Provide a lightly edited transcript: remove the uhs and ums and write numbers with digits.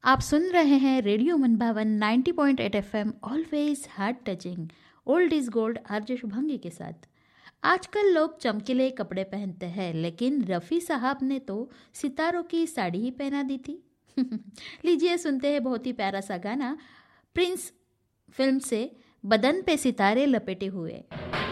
आप सुन रहे हैं रेडियो मनभावन 90.8 FM, always heart touching, old is gold, RJ Shubhangi के साथ। आजकल लोग चमकीले कपड़े पहनते हैं, लेकिन रफ़ी साहब ने तो सितारों की साड़ी ही पहना दी थी। लीजिए सुनते हैं बहुत ही प्यारा सा गाना प्रिंस फिल्म से, बदन पे सितारे लपेटे हुए।